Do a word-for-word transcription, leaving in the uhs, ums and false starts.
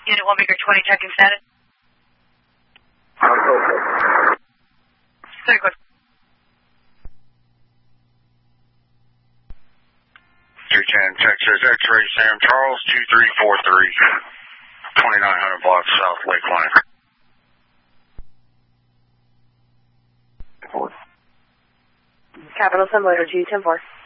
Unit one Baker twenty, checking status. Very good. two ten, Texas, X-ray Sam Charles, two three four three, twenty-nine hundred blocks South Lakeline. Capital Simulator G ten four.